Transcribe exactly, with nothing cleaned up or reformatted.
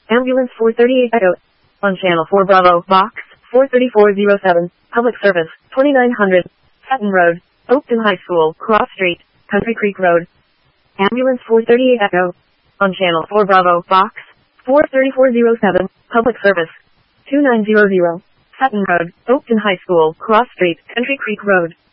Ambulance four thirty-eight Echo. On Channel four Bravo, Box four thirty-four oh seven, Public Service, twenty-nine hundred, Sutton Road, Oakton High School, Cross Street, Country Creek Road. Ambulance four thirty-eight Echo. On Channel four Bravo, Box four thirty-four oh seven, Public Service, two nine hundred, Sutton Road, Oakton High School, Cross Street, Country Creek Road.